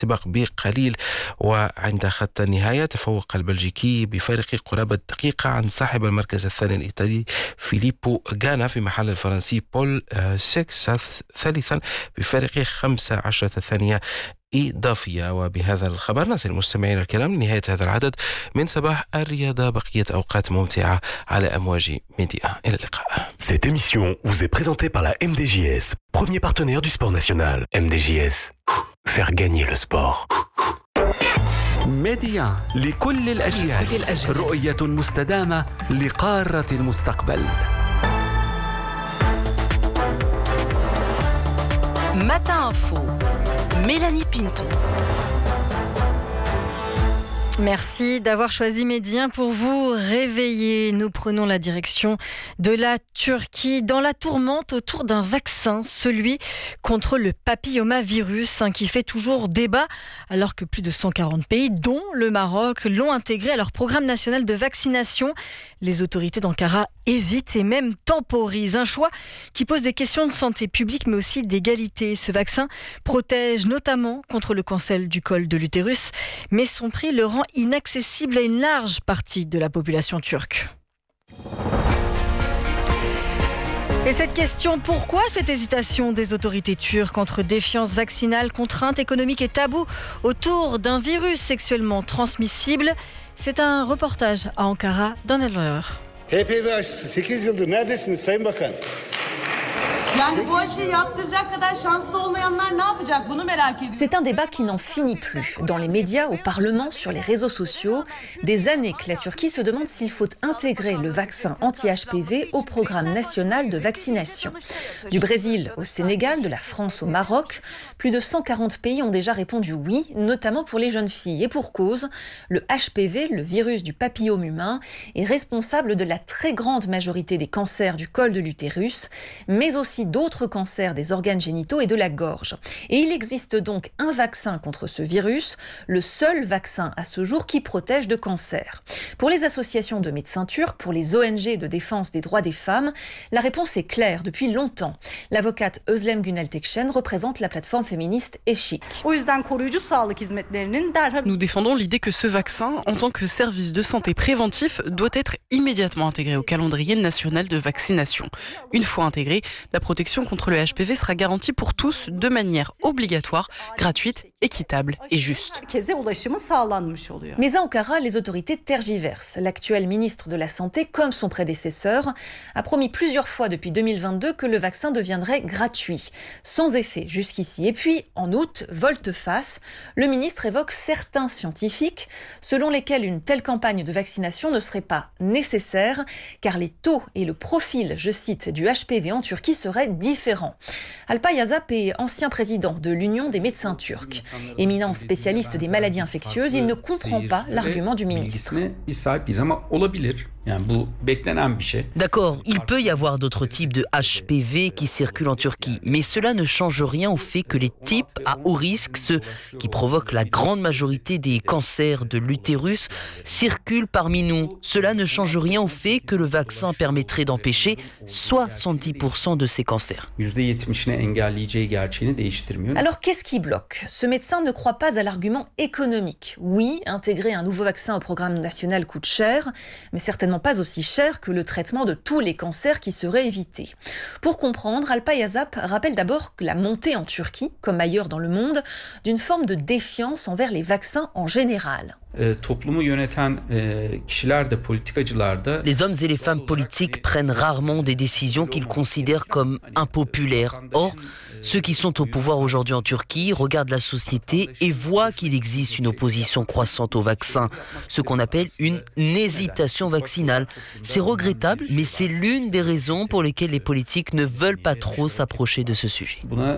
سباق بقليل. وعند خط النهاية تفوق البلجيكي بفارق قرابة دقيقة عن صاحب المركز الثاني الإيطالي فيليبو غانا في محل الفرنسي بول سيكس ثالثا بفارق 15 ثانية إضافية. وبهذا الخبر نصل المستمعين الكرام لنهاية هذا العدد من صباح الرياضة. بقية أوقات ممتعة على أمواج ميديا. إلى اللقاء. Cette émission vous est présentée par la MDJS, premier partenaire du sport national. MDJS, faire gagner le sport. ميديا لكل الأجيال، رؤية مستدامة لقارة المستقبل. Matin Info, Mélanie Pinto. Merci d'avoir choisi Médien pour vous réveiller. Nous prenons la direction de la Turquie dans la tourmente autour d'un vaccin, celui contre le papillomavirus, qui fait toujours débat alors que plus de 140 pays, dont le Maroc, l'ont intégré à leur programme national de vaccination. Les autorités d'Ankara hésitent et même temporisent. Un choix qui pose des questions de santé publique mais aussi d'égalité. Ce vaccin protège notamment contre le cancer du col de l'utérus, mais son prix le rend inaccessible à une large partie de la population turque. Et cette question, pourquoi cette hésitation des autorités turques entre défiance vaccinale, contraintes économiques et tabous autour d'un virus sexuellement transmissible? C'est un reportage à Ankara d'Anadolu. HPV aşısı 8 yıldır neredesiniz Sayın Bakan? C'est un débat qui n'en finit plus. Dans les médias, au Parlement, sur les réseaux sociaux, des années que la Turquie se demande s'il faut intégrer le vaccin anti-HPV au programme national de vaccination. Du Brésil au Sénégal, de la France au Maroc, plus de 140 pays ont déjà répondu oui, notamment pour les jeunes filles. Et pour cause, le HPV, le virus du papillome humain, est responsable de la très grande majorité des cancers du col de l'utérus, mais aussi d'autres cancers des organes génitaux et de la gorge. Et il existe donc un vaccin contre ce virus, le seul vaccin à ce jour qui protège de cancer. Pour les associations de médecins turcs, pour les ONG de défense des droits des femmes, la réponse est claire depuis longtemps. L'avocate Özlem Günel Tekşen représente la plateforme féministe Eşik. Nous défendons l'idée que ce vaccin, en tant que service de santé préventif, doit être immédiatement intégré au calendrier national de vaccination. Une fois intégré, la protection contre le HPV sera garantie pour tous de manière obligatoire, gratuite, équitable et juste. Mais à Ankara, les autorités tergiversent. L'actuel ministre de la Santé, comme son prédécesseur, a promis plusieurs fois depuis 2022 que le vaccin deviendrait gratuit, sans effet jusqu'ici. Et puis, en août, volte-face, le ministre évoque certains scientifiques selon lesquels une telle campagne de vaccination ne serait pas nécessaire, car les taux et le profil, je cite, du HPV en Turquie seraient différents. Alpay Yazap est ancien président de l'Union des médecins turcs. Éminent spécialiste des maladies infectieuses, il ne comprend pas l'argument du ministre. D'accord, il peut y avoir d'autres types de HPV qui circulent en Turquie, mais cela ne change rien au fait que les types à haut risque, ceux qui provoquent la grande majorité des cancers de l'utérus, circulent parmi nous. Cela ne change rien au fait que le vaccin permettrait d'empêcher 70% de ces cancers. Alors qu'est-ce qui bloque? Ce médecin ne croit pas à l'argument économique. Oui, intégrer un nouveau vaccin au programme national coûte cher, mais certainement pas aussi cher que le traitement de tous les cancers qui seraient évités. Pour comprendre, Alpay Yazap rappelle d'abord que la montée en Turquie, comme ailleurs dans le monde, d'une forme de défiance envers les vaccins en général. Les hommes et les femmes politiques prennent rarement des décisions qu'ils considèrent comme impopulaires. Or, ceux qui sont au pouvoir aujourd'hui en Turquie regardent la société et voient qu'il existe une opposition croissante au vaccin, ce qu'on appelle une hésitation vaccinale. C'est regrettable, mais c'est l'une des raisons pour lesquelles les politiques ne veulent pas trop s'approcher de ce sujet.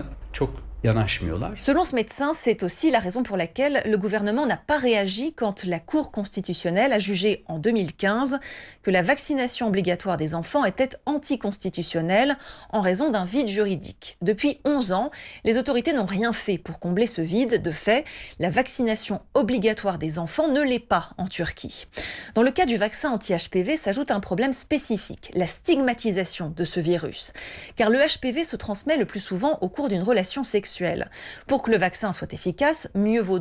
Selon ce médecin, c'est aussi la raison pour laquelle le gouvernement n'a pas réagi quand la Cour constitutionnelle a jugé en 2015 que la vaccination obligatoire des enfants était anticonstitutionnelle en raison d'un vide juridique. Depuis 11 ans, les autorités n'ont rien fait pour combler ce vide. De fait, la vaccination obligatoire des enfants ne l'est pas en Turquie. Dans le cas du vaccin anti-HPV s'ajoute un problème spécifique, la stigmatisation de ce virus. Car le HPV se transmet le plus souvent au cours d'une relation sexuelle. Pour que le vaccin soit efficace, mieux vaut